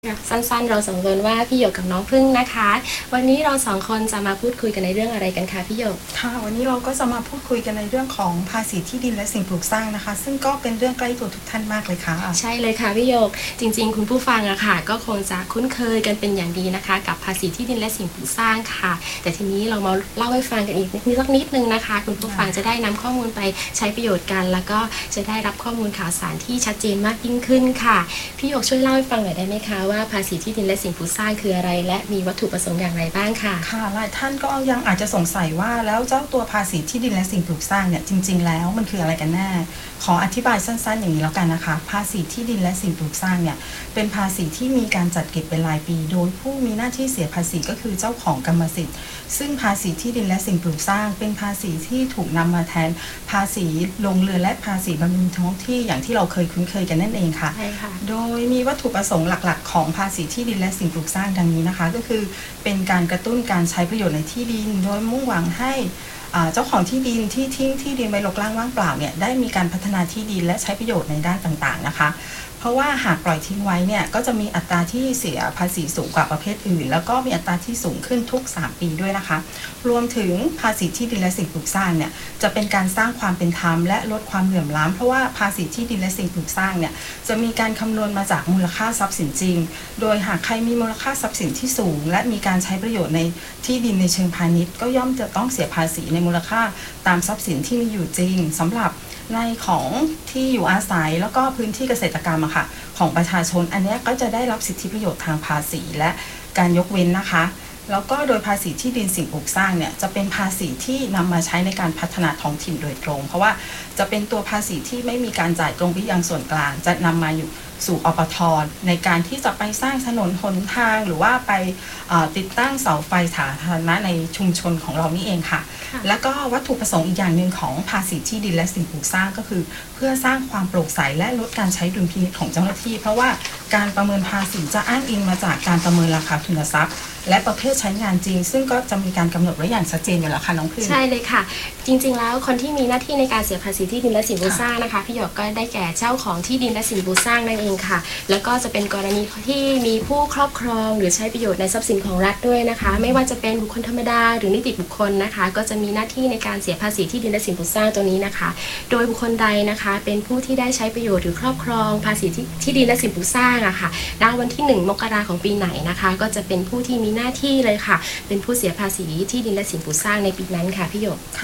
สั้นๆเราสองคนว่าพี่หยกกับน้องพึ่งนะคะวันนี้เราสองคนจะมาพูดคุยกันในเรื่องอะไรกันคะพี่หยกค่ะวันนี้เราก็จะมาพูดคุยกันในเรื่องของภาษีที่ดินและสิ่งปลูกสร้างนะคะซึ่งก็เป็นเรื่องใกล้ตัวทุกท่านมากเลยค่ะใช่เลยค่ะพี่หยกจริงๆคุณผู้ฟังอะค่ะก็คงจะคุ้นเคยกันเป็นอย่างดีนะคะกับภาษีที่ดินและสิ่งปลูกสร้างค่ะแต่ทีนี้เรามาเล่าให้ฟังกันอีกสักนิดนึงนะคะคุณผู้ฟังจะได้นำข้อมูลไปใช้ประโยชน์กันแล้วก็จะได้รับข้อมูลข่าวสารที่ชัดเจนมากยิ่งขึ้นค่ะพี่หยกช่วยเล่าให้ฟังหน่อยได้ไหมคะว่าภาษีที่ดินและสิ่งปลูกสร้างคืออะไรและมีวัตถุประสงค์อย่างไรบ้างค่ะค่ะหลายท่านก็ยังอาจจะสงสัยว่าแล้วเจ้าตัวภาษีที่ดินและสิ่งปลูกสร้างเนี่ยจริงๆแล้วมันคืออะไรกันแน่ขออธิบายสั้นๆอย่างนี้แล้วกันนะคะภาษีที่ดินและสิ่งปลูกสร้างเนี่ยเป็นภาษีที่มีการจัดเก็บเป็นรายปีโดยผู้มีหน้าที่เสียภาษีก็คือเจ้าของกรรมสิทธิ์ซึ่งภาษีที่ดินและสิ่งปลูกสร้างเป็นภาษีที่ถูกนำมาแทนภาษีโรงเรือนและภาษีบำรุงท้องที่อย่างที่เราเคยคุ้นเคยกันนั่นเองค่ะใช่ค่ะโดยมีวัตถุประสงค์หลักๆของภาษีที่ดินและสิ่งปลูกสร้างดังนี้นะคะก็คือเป็นการกระตุ้นการใช้ประโยชน์ในที่ดินโดยมุ่งหวังให้เจ้าของที่ดินที่ทิ้งที่ดินไว้รกร้างว่างเปล่าเนี่ยได้มีการพัฒนาที่ดินและใช้ประโยชน์ในด้านต่างๆนะคะเพราะว่าหากปล่อยทิ้งไว้เนี่ยก็จะมีอัตราที่เสียภาษีสูงกว่าประเภทอื่นแล้วก็มีอัตราที่สูงขึ้นทุก3ปีด้วยนะคะรวมถึงภาษีที่ดินและสิ่งปลูกสร้างเนี่ยจะเป็นการสร้างความเป็นธรรมและลดความเหลื่อมล้ำเพราะว่าภาษีที่ดินและสิ่งปลูกสร้างเนี่ยจะมีการคำนวณมาจากมูลค่าทรัพย์สินจริงโดยหากใครมีมูลค่าทรัพย์สินที่สูงและมีการใช้ประโยชน์ในที่ดินในเชิงพาณิชย์ก็ย่อมจะต้องเสียภาษีในมูลค่าตามทรัพย์สินที่มีอยู่จริงสำหรับในของที่อยู่อาศัยแล้วก็พื้นที่เกษตรกรรมอะค่ะของประชาชนอันนี้ก็จะได้รับสิทธิประโยชน์ทางภาษีและการยกเว้นนะคะแล้วก็โดยภาษีที่ดินสิ่งปลูกสร้างเนี่ยจะเป็นภาษีที่นำมาใช้ในการพัฒนาท้องถิ่นโดยตรงเพราะว่าจะเป็นตัวภาษีที่ไม่มีการจ่ายตรงไปยังส่วนกลางจะนำมาอยู่สู่อปท.ในการที่จะไปสร้างถนนหนทางหรือว่าไปติดตั้งเสาไฟสาธารณะในชุมชนของเรานี่เองค่ะแล้วก็วัตถุประสงค์อีกอย่างหนึ่งของภาษีที่ดินและสิ่งปลูกสร้างก็คือเพื่อสร้างความโปร่งใสและลดการใช้ดุลพินิจของเจ้าหน้าที่เพราะว่าการประเมินภาษีจะอ้างอิงมาจากการประเมินราคาทุนทรัพย์และประเภทใช้งานจริงซึ่งก็จะมีการกำหนดไว้อย่างชัดเจนอยู่แล้วค่ะน้องพึ่งใช่เลยค่ะจริงๆแล้วคนที่มีหน้าที่ในการเสียภาษีที่ดินและสิ่งปลูกสร้างนะคะพี่หยกก็ได้แก่เจ้าของที่ดินและสิ่งปลูกสร้างนั่นเองค่ะแล้วก็จะเป็นกรณีที่มีผู้ครอบครองหรือใช้ประโยชน์ในทรัพย์สินของรัฐด้วยนะคะไม่ว่าจะเป็นบุคคลธรรมดาหรือนิติบุคคลนะคะก็จะมีหน้าที่ในการเสียภาษีที่ดินและสิ่งปลูกสร้างตัวนี้นะคะโดยบุคคลใดนะคะเป็นผู้ที่ได้ใช้ประโยชน์หรือครอบครองภาษีที่ดินและสิ่งปลูกสร้างอะค่ะณวันที่1 มกราคมของปีไหนนะคะก็จะเป็นผู้ที่มีหน้าที่เลยค่ะเป็นผู้เสียภาษีที่ดินและสิ่งปลูกสร้างในปีนั้นค่ะพี่หยก